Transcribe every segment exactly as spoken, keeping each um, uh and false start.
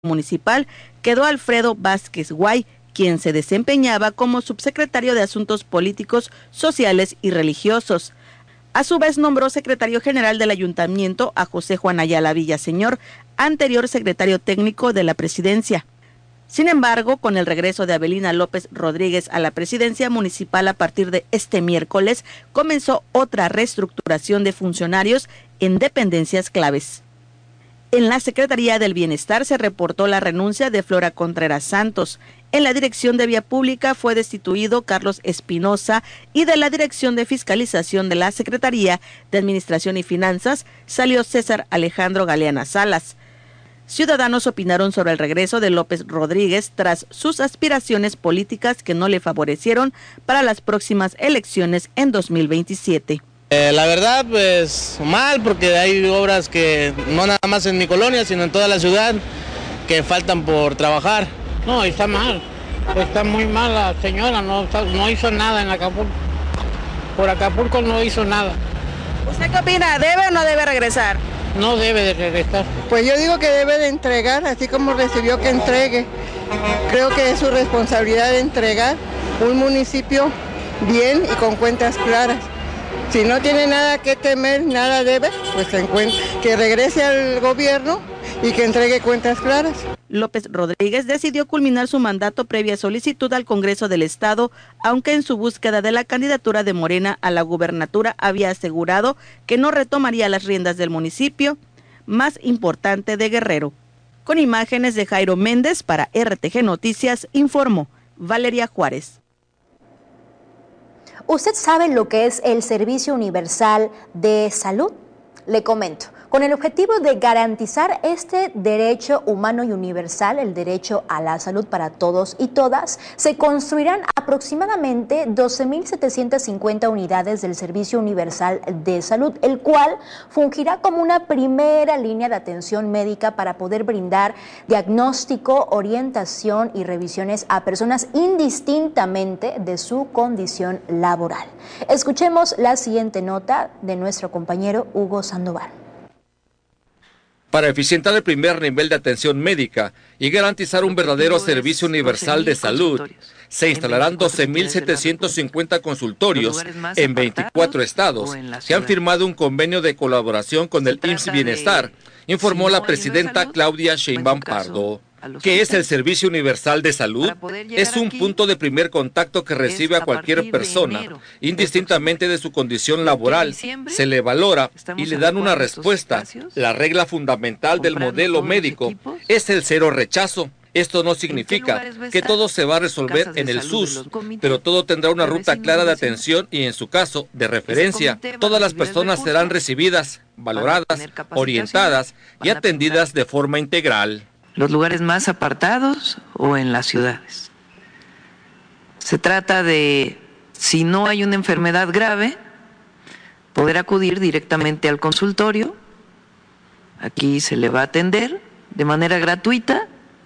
municipal quedó Alfredo Vázquez Guay, quien se desempeñaba como subsecretario de Asuntos Políticos, Sociales y Religiosos. A su vez nombró secretario general del ayuntamiento a José Juan Ayala Villaseñor, anterior secretario técnico de la presidencia. Sin embargo, con el regreso de Abelina López Rodríguez a la presidencia municipal a partir de este miércoles, comenzó otra reestructuración de funcionarios en dependencias claves. En la Secretaría del Bienestar se reportó la renuncia de Flora Contreras Santos. En la Dirección de Vía Pública fue destituido Carlos Espinosa y de la Dirección de Fiscalización de la Secretaría de Administración y Finanzas salió César Alejandro Galeana Salas. Ciudadanos opinaron sobre el regreso de López Rodríguez tras sus aspiraciones políticas que no le favorecieron para las próximas elecciones en dos mil veintisiete. Eh, la verdad, pues mal, porque hay obras que no nada más en mi colonia, sino en toda la ciudad, que faltan por trabajar. No, está mal, está muy mal la señora, no, no hizo nada en Acapulco. Por Acapulco no hizo nada. ¿Usted qué opina? ¿Debe o no debe regresar? No debe de regresar. Pues yo digo que debe de entregar, así como recibió que entregue. Creo que es su responsabilidad de entregar un municipio bien y con cuentas claras. Si no tiene nada que temer, nada debe, pues que regrese al gobierno y que entregue cuentas claras. López Rodríguez decidió culminar su mandato previa solicitud al Congreso del Estado, aunque en su búsqueda de la candidatura de Morena a la gubernatura había asegurado que no retomaría las riendas del municipio más importante de Guerrero. Con imágenes de Jairo Méndez para R T G Noticias, informó Valeria Juárez. ¿Usted sabe lo que es el Servicio Universal de Salud? Le comento. Con el objetivo de garantizar este derecho humano y universal, el derecho a la salud para todos y todas, se construirán aproximadamente doce mil setecientas cincuenta unidades del Servicio Universal de Salud, el cual fungirá como una primera línea de atención médica para poder brindar diagnóstico, orientación y revisiones a personas indistintamente de su condición laboral. Escuchemos la siguiente nota de nuestro compañero Hugo Sandoval. Para eficientar el primer nivel de atención médica y garantizar un verdadero servicio universal de salud, se instalarán doce mil setecientos cincuenta consultorios en veinticuatro estados que han firmado un convenio de colaboración con el I M S S Bienestar, informó la presidenta Claudia Sheinbaum Pardo. ¿Qué es el Servicio Universal de Salud? Es un punto de primer contacto que recibe a cualquier persona, indistintamente de su condición laboral. Se le valora y le dan una respuesta. La regla fundamental del modelo médico es el cero rechazo. Esto no significa que todo se va a resolver en el S U S, pero todo tendrá una ruta clara de atención y, en su caso, de referencia. Todas las personas serán recibidas, valoradas, orientadas y atendidas de forma integral. Los lugares más apartados o en las ciudades. Se trata de, si no hay una enfermedad grave, poder acudir directamente al consultorio. Aquí se le va a atender de manera gratuita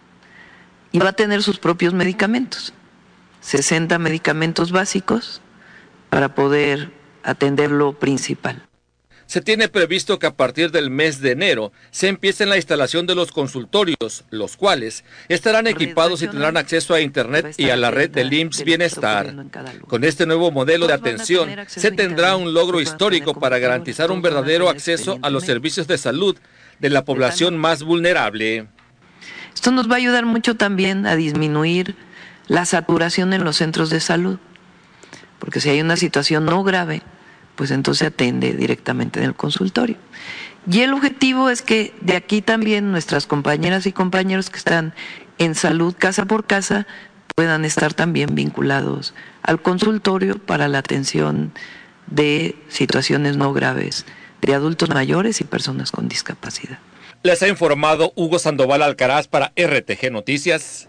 y va a tener sus propios medicamentos, sesenta medicamentos básicos para poder atender lo principal. Se tiene previsto que a partir del mes de enero se empiece la instalación de los consultorios, los cuales estarán equipados y tendrán acceso a Internet y a la red del I M S S Bienestar. Con este nuevo modelo de atención se tendrá un logro histórico para garantizar un verdadero acceso a los servicios de salud de la población más vulnerable. Esto nos va a ayudar mucho también a disminuir la saturación en los centros de salud, porque si hay una situación no grave, pues entonces atiende directamente en el consultorio. Y el objetivo es que de aquí también nuestras compañeras y compañeros que están en salud casa por casa puedan estar también vinculados al consultorio para la atención de situaciones no graves de adultos mayores y personas con discapacidad. Les ha informado Hugo Sandoval Alcaraz para R T G Noticias.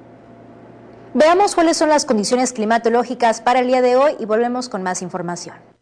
Veamos cuáles son las condiciones climatológicas para el día de hoy y volvemos con más información.